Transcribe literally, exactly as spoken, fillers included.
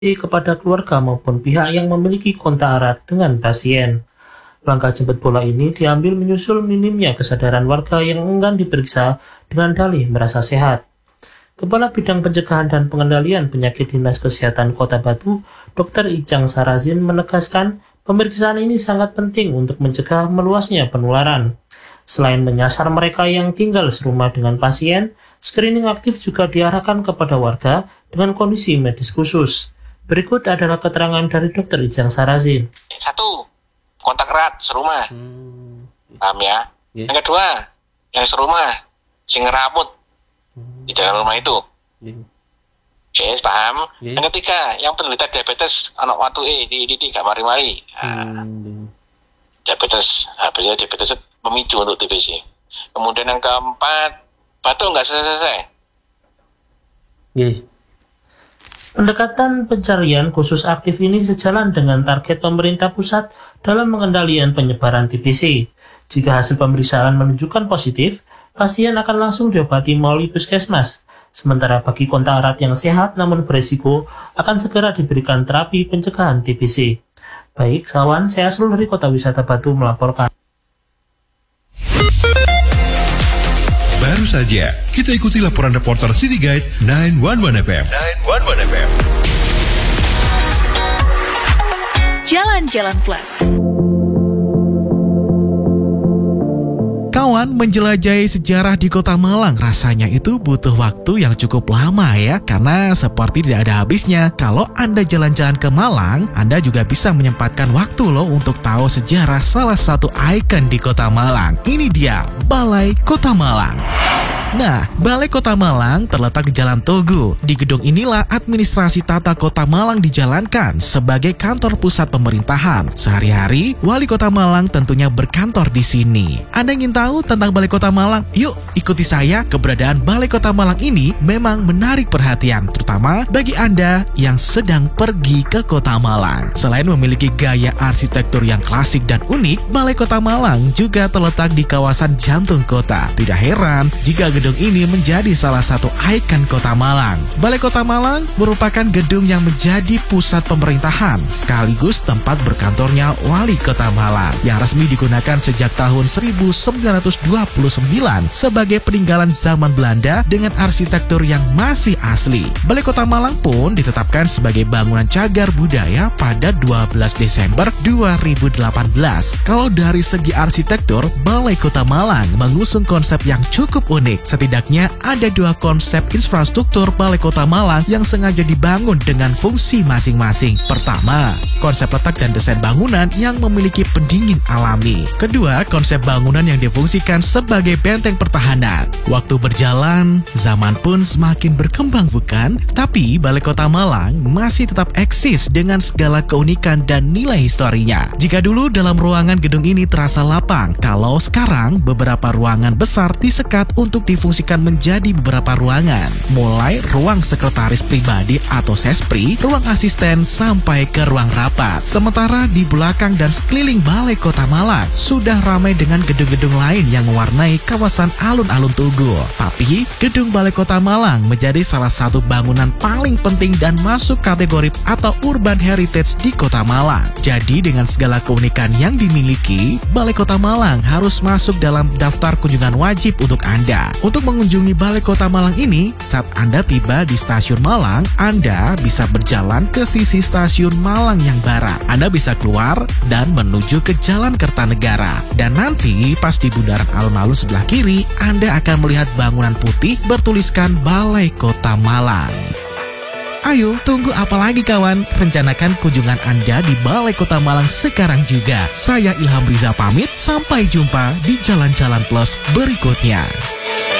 kepada keluarga maupun pihak yang memiliki kontak erat dengan pasien. Langkah jemput bola ini diambil menyusul minimnya kesadaran warga yang enggan diperiksa dengan dalih merasa sehat. Kepala Bidang Pencegahan dan Pengendalian Penyakit Dinas Kesehatan Kota Batu, Dokter Ijang Sarazin menegaskan pemeriksaan ini sangat penting untuk mencegah meluasnya penularan. Selain menyasar mereka yang tinggal serumah dengan pasien, screening aktif juga diarahkan kepada warga dengan kondisi medis khusus. Berikut adalah keterangan dari Dokter Ijang Sarazin. Satu, kontak erat serumah, hmm. paham ya? Yeah. Yang kedua, yang serumah, sing ngeramut hmm. di dalam rumah itu, yeah. yes, paham? Yeah. Yang ketiga, yang penderita diabetes, anak watu eh di di di gak mari-mari, nah, hmm. diabetes, habisnya diabetes memicu untuk T B C. Kemudian yang keempat, batuk nggak selesai-selesai. Yeah. Pendekatan pencarian khusus aktif ini sejalan dengan target pemerintah pusat dalam pengendalian penyebaran T B C. Jika hasil pemeriksaan menunjukkan positif, pasien akan langsung diobati melalui puskesmas. Sementara bagi kontak erat yang sehat namun beresiko, akan segera diberikan terapi pencegahan T B C. Baik, kawan, saya Asrul dari Kota Wisata Batu melaporkan. Baru saja, kita ikuti laporan reporter City Guide sembilan satu satu F M. sembilan satu satu F M. Jalan-jalan plus. Kawan, menjelajahi sejarah di Kota Malang rasanya itu butuh waktu yang cukup lama ya, karena seperti tidak ada habisnya. Kalau Anda jalan-jalan ke Malang, Anda juga bisa menyempatkan waktu loh untuk tahu sejarah salah satu ikon di Kota Malang. Ini dia, Balai Kota Malang. Nah, Balai Kota Malang terletak di Jalan Tugu. Di gedung inilah administrasi tata Kota Malang dijalankan sebagai kantor pusat pemerintahan. Sehari-hari, Wali Kota Malang tentunya berkantor di sini. Anda ingin tahu tentang Balai Kota Malang? Yuk, ikuti saya. Keberadaan Balai Kota Malang ini memang menarik perhatian, terutama bagi Anda yang sedang pergi ke Kota Malang. Selain memiliki gaya arsitektur yang klasik dan unik, Balai Kota Malang juga terletak di kawasan jantung kota. Tidak heran jika gedung ini menjadi salah satu ikon Kota Malang. Balai Kota Malang merupakan gedung yang menjadi pusat pemerintahan sekaligus tempat berkantornya Wali Kota Malang yang resmi digunakan sejak tahun seribu sembilan ratus dua puluh sembilan sebagai peninggalan zaman Belanda dengan arsitektur yang masih asli. Balai Kota Malang pun ditetapkan sebagai bangunan cagar budaya pada dua belas Desember dua ribu delapan belas. Kalau dari segi arsitektur, Balai Kota Malang mengusung konsep yang cukup unik. Setidaknya ada dua konsep infrastruktur Balai Kota Malang yang sengaja dibangun dengan fungsi masing-masing. Pertama, konsep letak dan desain bangunan yang memiliki pendingin alami. Kedua, konsep bangunan yang difungsikan sebagai benteng pertahanan. Waktu berjalan, zaman pun semakin berkembang bukan? Tapi Balai Kota Malang masih tetap eksis dengan segala keunikan dan nilai historinya. Jika dulu dalam ruangan gedung ini terasa lapang, kalau sekarang beberapa ruangan besar disekat untuk difungsikan menjadi beberapa ruangan, mulai ruang sekretaris pribadi atau sespri, ruang asisten, sampai ke ruang rapat. Sementara di belakang dan sekeliling Balai Kota Malang sudah ramai dengan gedung-gedung lain yang mewarnai kawasan alun-alun Tugu. Tapi gedung Balai Kota Malang menjadi salah satu bangunan paling penting dan masuk kategori atau urban heritage di Kota Malang. Jadi dengan segala keunikan yang dimiliki, Balai Kota Malang harus masuk dalam daftar kunjungan wajib untuk Anda. Untuk mengunjungi Balai Kota Malang ini, saat Anda tiba di Stasiun Malang, Anda bisa berjalan ke sisi Stasiun Malang yang barat. Anda bisa keluar dan menuju ke Jalan Kertanegara. Dan nanti pas di bundaran alun-alun sebelah kiri, Anda akan melihat bangunan putih bertuliskan Balai Kota Malang. Ayo, tunggu apa lagi kawan? Rencanakan kunjungan Anda di Balai Kota Malang sekarang juga. Saya Ilham Riza pamit, sampai jumpa di Jalan-Jalan Plus berikutnya.